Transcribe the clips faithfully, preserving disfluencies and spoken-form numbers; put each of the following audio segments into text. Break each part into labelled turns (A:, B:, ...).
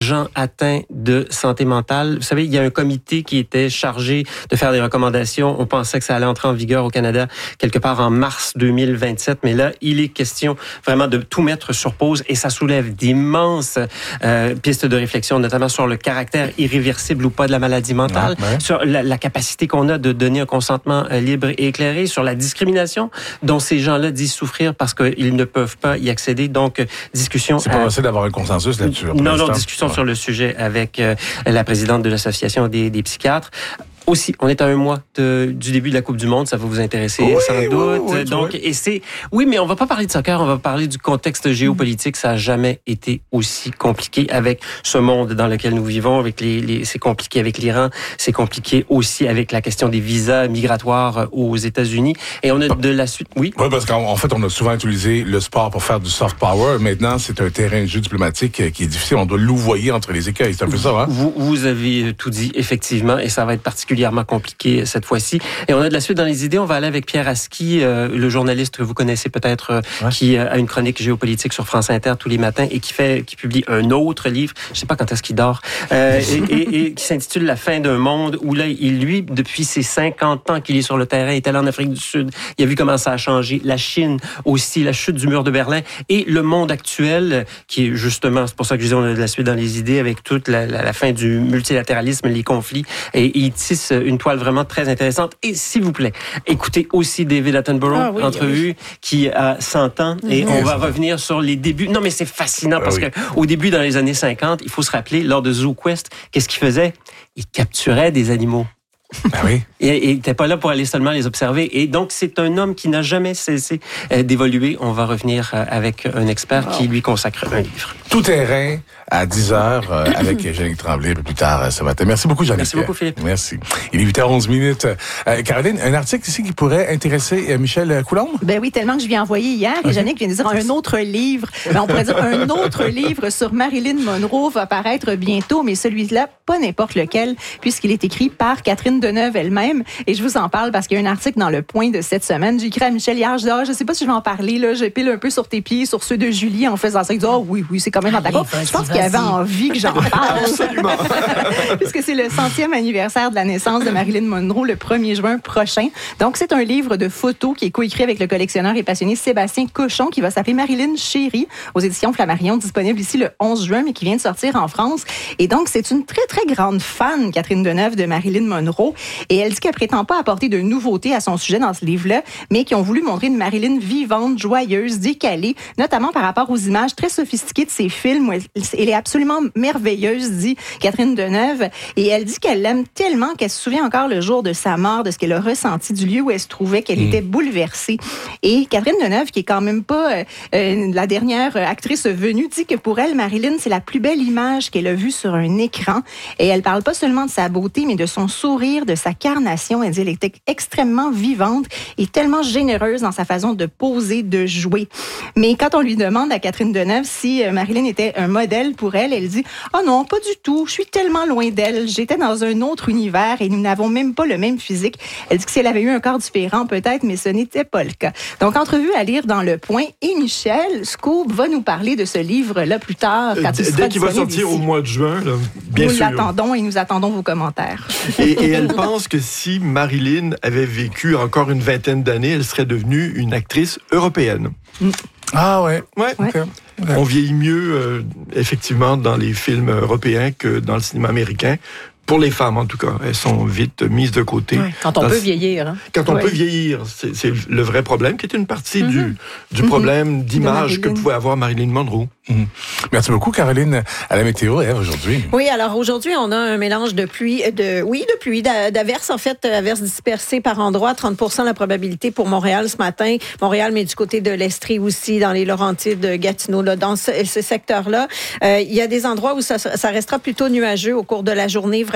A: gens atteints de santé mentale. Vous savez, il y a un comité qui était chargé de faire des recommandations. On pensait que ça allait entrer en vigueur au Canada quelque part en mars deux mille vingt-sept, mais là, il est question vraiment de tout mettre sur pause et ça soulève d'immenses euh, pistes de réflexion, notamment sur le caractère irréversible ou pas de la maladie mentale, ouais, ouais. sur la, la capacité qu'on a de donner un consentement euh, libre et éclairé, sur la discrimination dont ces gens-là disent souffrir parce qu'ils ne peuvent pas y accéder. Donc, discussion...
B: C'est pas facile d'avoir un consensus là-dessus.
A: Non, non, discussion ouais. sur le sujet avec euh, la présidente de l'Association des, des psychiatres. Aussi, on est à un mois de, du début de la Coupe du Monde, ça va vous intéresser oui, sans doute. Oui, oui, Donc, et c'est, oui, mais on va pas parler de soccer, on va parler du contexte géopolitique. Ça a jamais été aussi compliqué avec ce monde dans lequel nous vivons. Avec les, les, c'est compliqué avec l'Iran, c'est compliqué aussi avec la question des visas migratoires aux États-Unis. Et on a de la suite. Oui.
B: Oui, parce qu'en fait, on a souvent utilisé le sport pour faire du soft power. Maintenant, c'est un terrain de jeu diplomatique qui est difficile. On doit louvoyer entre les écueils. C'est un peu ça, hein?
A: Vous, vous avez tout dit effectivement, et ça va être particulièrement compliqué cette fois-ci. Et on a de la suite dans les idées. On va aller avec Pierre Aski, euh, le journaliste que vous connaissez peut-être, euh, ouais. qui a une chronique géopolitique sur France Inter tous les matins et qui fait, qui publie un autre livre. Je sais pas quand est-ce qu'il dort, euh, et, et, et qui s'intitule La fin d'un monde. Où là, il lui, depuis ses cinquante ans qu'il est sur le terrain, est allé en Afrique du Sud. Il a vu comment ça a changé. La Chine aussi, la chute du mur de Berlin et le monde actuel, qui est justement, c'est pour ça que je disais, on a de la suite dans les idées avec toute la, la, la fin du multilatéralisme, les conflits. Et il tisse une toile vraiment très intéressante. Et s'il vous plaît, écoutez aussi David Attenborough, ah, oui, entrevue, oui. qui a cent ans. Et mmh. on va revenir sur les débuts. Non, mais c'est fascinant parce ah, oui. qu'au début, dans les années cinquante, il faut se rappeler, lors de Zoo Quest, qu'est-ce qu'il faisait? Il capturait des animaux.
B: Ben oui.
A: Et il n'était pas là pour aller seulement les observer. Et donc, c'est un homme qui n'a jamais cessé d'évoluer. On va revenir avec un expert wow. qui lui consacre un livre.
B: Tout terrain à dix heures euh, avec Jannick Tremblay un peu plus tard ce matin. Merci beaucoup, Jannick.
A: Merci beaucoup, Philippe.
B: Merci. Il est huit heures onze minutes. Euh, Caroline, un article ici qui pourrait intéresser Michel Coulombe?
C: Ben oui, tellement que je lui ai envoyé hier. Okay. Et Jannick vient de dire un autre livre. Ben, on pourrait dire un autre livre sur Marilyn Monroe va paraître bientôt, mais celui-là, pas n'importe lequel, puisqu'il est écrit par Catherine Deneuve elle-même. Et je vous en parle parce qu'il y a un article dans Le Point de cette semaine. J'ai écrit à Michel hier, je dis, ah, je sais pas si je vais en parler, là. Je pile un peu sur tes pieds, sur ceux de Julie, en faisant ça. Il dit, oh oui, oui, c'est quand même d'accord. Je pense qu'il avait envie que j'en parle.
B: Absolument.
C: Puisque c'est le centième anniversaire de la naissance de Marilyn Monroe le premier juin prochain. Donc, c'est un livre de photos qui est coécrit avec le collectionneur et passionné Sébastien Cochon, qui va s'appeler Marilyn Chérie, aux éditions Flammarion, disponible ici le onze juin, mais qui vient de sortir en France. Et donc, c'est une très, très grande fan, Catherine Deneuve, de Marilyn Monroe. Et elle dit qu'elle prétend pas apporter de nouveautés à son sujet dans ce livre-là, mais qui ont voulu montrer une Marilyn vivante, joyeuse, décalée, notamment par rapport aux images très sophistiquées de ses films. Où elle, elle est absolument merveilleuse, dit Catherine Deneuve. Et elle dit qu'elle l'aime tellement qu'elle se souvient encore le jour de sa mort, de ce qu'elle a ressenti, du lieu où elle se trouvait, qu'elle mmh. était bouleversée. Et Catherine Deneuve, qui est quand même pas euh, euh, la dernière actrice venue, dit que pour elle, Marilyn, c'est la plus belle image qu'elle a vue sur un écran. Et elle parle pas seulement de sa beauté, mais de son sourire, de sa carnation. Elle dit qu'elle était extrêmement vivante et tellement généreuse dans sa façon de poser, de jouer. Mais quand on lui demande à Catherine Deneuve si Marilyn était un modèle pour elle, elle dit « Oh non, pas du tout, je suis tellement loin d'elle. J'étais dans un autre univers et nous n'avons même pas le même physique. » Elle dit que si elle avait eu un corps différent, peut-être, mais ce n'était pas le cas. Donc, entrevue à lire dans Le Point. Et Michel Scoop va nous parler de ce livre-là plus tard, quand il sera
D: Dès qu'il va sortir ici. Au mois de juin, là, bien
C: nous
D: sûr.
C: Nous l'attendons et nous attendons vos commentaires.
D: Et, et elle pense que si Marilyn avait vécu encore une vingtaine d'années, elle serait devenue une actrice européenne.
C: Mm.
B: Ah ouais.
D: Ouais.
B: Okay.
D: Ouais. On vieillit mieux, euh, effectivement, dans les films européens que dans le cinéma américain. Pour les femmes, en tout cas. Elles sont vite mises de côté.
E: Ouais, quand on
D: dans
E: peut
D: ce...
E: vieillir. Hein?
D: Quand on
E: ouais.
D: peut vieillir. C'est, c'est le vrai problème, qui est une partie
C: mm-hmm.
D: du, du mm-hmm. problème d'image que pouvait avoir Marilyn Monroe.
B: Mm-hmm. Merci beaucoup, Caroline. À la météo, Ève, aujourd'hui.
E: Oui, alors aujourd'hui, on a un mélange de pluie, de oui, de pluie, d'averses, en fait, averses dispersées par endroits. trente pour cent la probabilité pour Montréal ce matin. Montréal, mais du côté de l'Estrie aussi, dans les Laurentides, Gatineau, là, dans ce, ce secteur-là. Euh, il y a des endroits où ça, ça restera plutôt nuageux au cours de la journée, vraiment.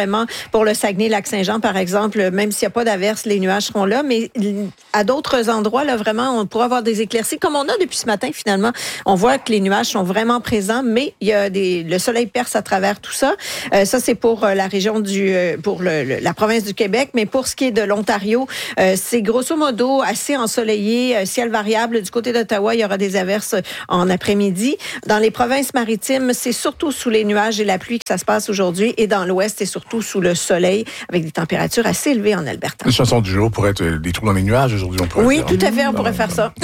E: vraiment pour le Saguenay-Lac-Saint-Jean, par exemple, même s'il n'y a pas d'averse, les nuages seront là. Mais à d'autres endroits, là, vraiment, on pourra avoir des éclaircies. Comme on a depuis ce matin, finalement, on voit que les nuages sont vraiment présents, mais il y a des, le soleil perce à travers tout ça. Euh, ça, c'est pour la région du, pour le, le, la province du Québec. Mais pour ce qui est de l'Ontario, euh, c'est grosso modo assez ensoleillé, euh, ciel variable. Du côté d'Ottawa, il y aura des averses en après-midi. Dans les provinces maritimes, c'est surtout sous les nuages et la pluie que ça se passe aujourd'hui. Et dans l'ouest, c'est surtout sous le soleil, avec des températures assez élevées en Alberta.
B: La chanson du jour pourrait être des trous dans les nuages aujourd'hui, on pourrait
E: Oui,
B: dire.
E: tout à fait, on pourrait faire ça.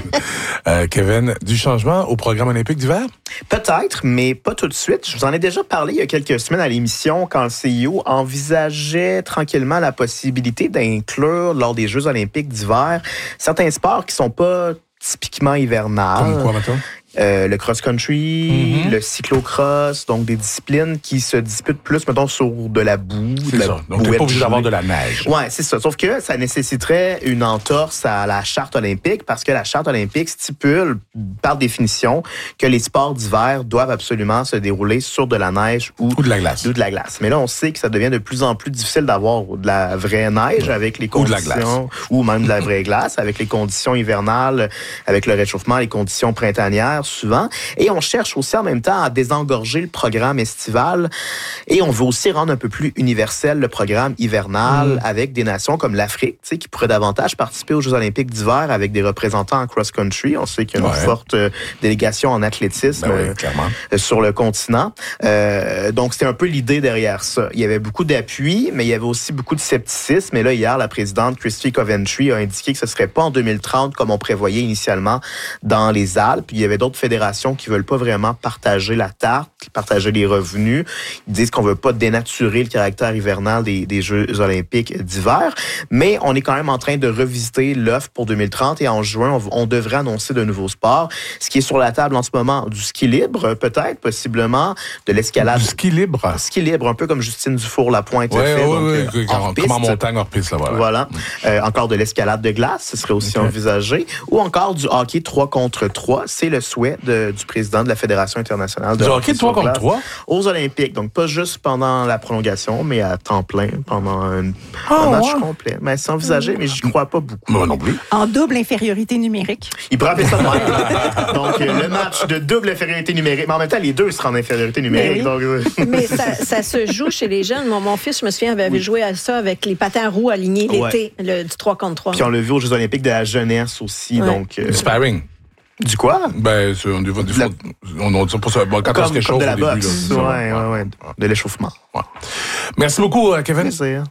B: euh, Kevin, du changement au programme olympique d'hiver?
F: Peut-être, mais pas tout de suite. Je vous en ai déjà parlé il y a quelques semaines à l'émission quand le C I O envisageait tranquillement la possibilité d'inclure lors des Jeux olympiques d'hiver certains sports qui sont pas typiquement hivernales.
B: Comme quoi, maintenant?
F: Euh, le cross-country, mm-hmm. le cyclocross, donc des disciplines qui se disputent plus, mettons, sur de la boue.
B: C'est
F: de
B: ça.
F: La
B: donc, t'es pas obligé d'avoir de la neige.
F: Ouais, c'est ça. Sauf que ça nécessiterait une entorse à la charte olympique parce que la charte olympique stipule, par définition, que les sports d'hiver doivent absolument se dérouler sur de la neige ou,
B: ou de la glace.
F: Ou de la glace. Mais là, on sait que ça devient de plus en plus difficile d'avoir de la vraie neige ouais. avec les conditions...
B: Ou de la glace.
F: Ou même de la vraie glace, avec les conditions hivernales, avec le réchauffement, les conditions printanières, souvent. Et on cherche aussi en même temps à désengorger le programme estival. Et on veut aussi rendre un peu plus universel le programme hivernal mmh. avec des nations comme l'Afrique, tu sais, qui pourraient davantage participer aux Jeux olympiques d'hiver avec des représentants en cross-country. On sait qu'il y a une ouais. forte euh, délégation en athlétisme
B: ben oui,
F: euh, sur le continent. Euh, donc, c'était un peu l'idée derrière ça. Il y avait beaucoup d'appui, mais il y avait aussi beaucoup de scepticisme. Et là, hier, la présidente Christy Coventry a indiqué que ce ne serait pas en deux mille trente comme on prévoyait initialement dans les Alpes. Il y avait d'autres fédérations qui veulent pas vraiment partager la tarte, partager les revenus. Ils disent qu'on veut pas dénaturer le caractère hivernal des, des Jeux olympiques d'hiver, mais on est quand même en train de revisiter l'offre pour deux mille trente et en juin, on, on devrait annoncer de nouveaux sports. Ce qui est sur la table en ce moment, du ski libre, peut-être, possiblement, de l'escalade.
B: Du ski libre?
F: Ski libre, un peu comme Justine Dufour-Lapointe
B: ouais,
F: fait.
B: Oui,
F: donc,
B: oui,
F: euh,
B: oui. Comme piste. En montagne, hors piste, là, voilà.
F: Voilà. Euh, encore de l'escalade de glace, ce serait aussi okay. envisagé. Ou encore du hockey trois contre trois. C'est le souhait de, du président de la Fédération internationale de
B: du hockey trois contre trois
F: aux Olympiques. Donc, pas juste pendant la prolongation, mais à temps plein, pendant un, oh, un match ouais. complet. Mais c'est envisagé, mais j'y crois pas beaucoup.
B: Moi non plus.
C: En double infériorité numérique.
F: Il pourrait appeler ça de même. Donc, le match de double infériorité numérique. Mais en même temps, les deux seront en infériorité numérique.
E: Mais, oui.
F: donc...
E: mais ça, ça se joue chez les jeunes. Mon, mon fils, je me souviens, avait oui. joué à ça avec les patins à roues alignés l'été, ouais. le, du trois contre trois.
F: Puis on l'a vu aux Jeux olympiques de la jeunesse aussi.
E: Ouais.
F: Donc,
B: euh... Du sparring.
F: Du quoi?
B: Ben, c'est, on, on, la... on, on, pour ça, bon, quand comme, on se réchauffe
F: comme de la
B: au début,
F: boxe.
B: Là,
F: ouais, ouais, ouais, de l'échauffement.
B: Ouais. Merci beaucoup, Kevin.
F: Plaisir.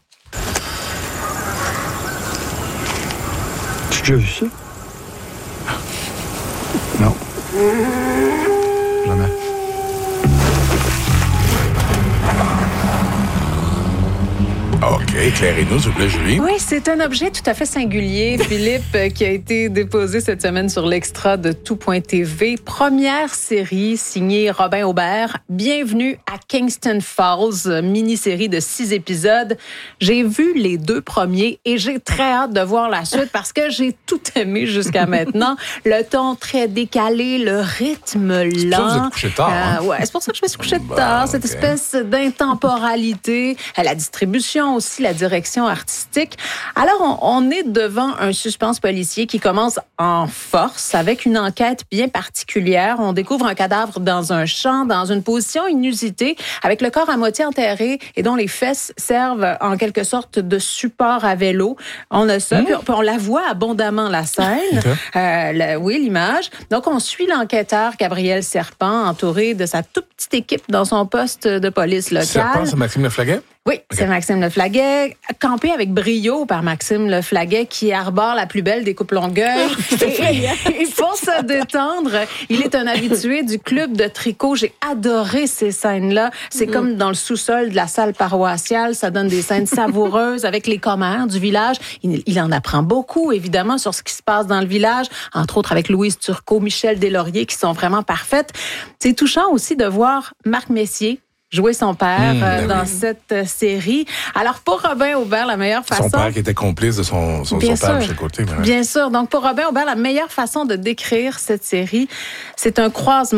D: Tu as déjà vu ça? Non. Jamais.
B: OK, éclairez-nous, s'il vous plaît, Julie.
G: Oui, c'est un objet tout à fait singulier, Philippe, qui a été déposé cette semaine sur l'extra de tout point t v. Première série signée Robin Aubert. Bienvenue à Kingston Falls, mini-série de six épisodes. J'ai vu les deux premiers et j'ai très hâte de voir la suite parce que j'ai tout aimé jusqu'à maintenant. Le ton très décalé, le rythme lent.
B: C'est pour ça que vous êtes couché tard. Hein?
G: Euh, ouais, c'est pour ça que je me suis couché tard. Bah, cette okay. espèce d'intemporalité, la distribution aussi, la direction artistique. Alors, on, on est devant un suspense policier qui commence en force avec une enquête bien particulière. On découvre un cadavre dans un champ, dans une position inusitée, avec le corps à moitié enterré et dont les fesses servent en quelque sorte de support à vélo. On a ça, mmh. puis, on, puis on la voit abondamment, la scène. Okay. Euh, le, oui, l'image. Donc, on suit l'enquêteur Gabriel Serpent, entouré de sa toute petite équipe dans son poste de police locale.
B: Serpent, c'est Maxime Leflaguet?
G: Oui, okay. C'est Maxime Leflaguet, campé avec brio par Maxime Leflaguet, qui arbore la plus belle des coupes Longueuil. Il faut se détendre. Il est un habitué du club de tricot. J'ai adoré ces scènes-là. C'est mm. comme dans le sous-sol de la salle paroissiale. Ça donne des scènes savoureuses avec les commères du village. Il, il en apprend beaucoup, évidemment, sur ce qui se passe dans le village, entre autres avec Louise Turcot, Michel Deslauriers, qui sont vraiment parfaites. C'est touchant aussi de voir Marc Messier jouer son père mmh, euh, dans oui. cette euh, série. Alors, pour Robin Aubert, la meilleure façon...
B: Son père qui était complice de son, son, son père de chaque côté. Mais...
G: Bien sûr. Donc, pour Robin Aubert, la meilleure façon de décrire cette série, c'est un croisement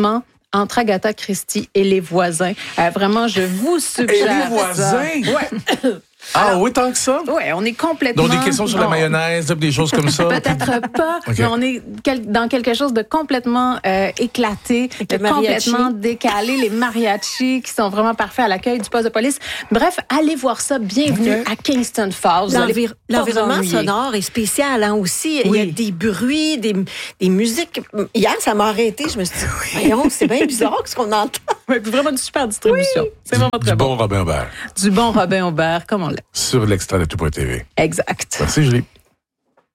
G: entre Agatha Christie et Les Voisins. Euh, vraiment, je vous suggère
B: Et Les Voisins?
G: ça. Ouais.
B: Ah
G: Alors,
B: oui, tant que ça?
G: Oui, on est complètement...
B: Donc, des questions sur
G: bon,
B: la mayonnaise, des choses comme ça?
G: Peut-être pas,
B: Okay.
G: mais on est quel- dans quelque chose de complètement euh, éclaté, de complètement décalé. Les mariachis qui sont vraiment parfaits à l'accueil du poste de police. Bref, allez voir ça. Bienvenue
E: Okay.
G: à Kingston Falls. Vous allez
E: L'envir-
G: pas
E: L'environnement
G: vous ennuyer.
E: sonore est spécial hein, aussi.
G: Oui.
E: Il y a des bruits, des, des musiques. Hier, ça m'a arrêté. Je me suis dit, voyons, c'est bien bizarre ce qu'on entend.
G: Oui, puis vraiment une super distribution. C'est vraiment
B: Du
G: très bon.
B: bon Robin Aubert.
G: Du bon Robin Aubert, comme on l'a.
B: Sur l'extra de tout point T V.
G: Exact.
B: Merci, Julie.